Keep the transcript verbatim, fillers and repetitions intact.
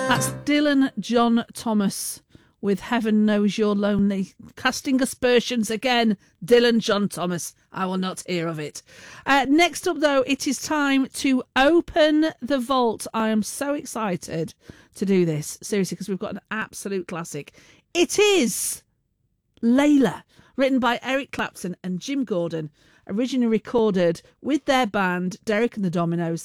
That's Dylan John Thomas with Heaven Knows You're Lonely. Casting aspersions again, Dylan John Thomas. I will not hear of it. Uh, next up, though, it is time to open the vault. I am so excited to do this, seriously, because we've got an absolute classic. It is Layla, written by Eric Clapton and Jim Gordon, originally recorded with their band, Derek and the Dominoes,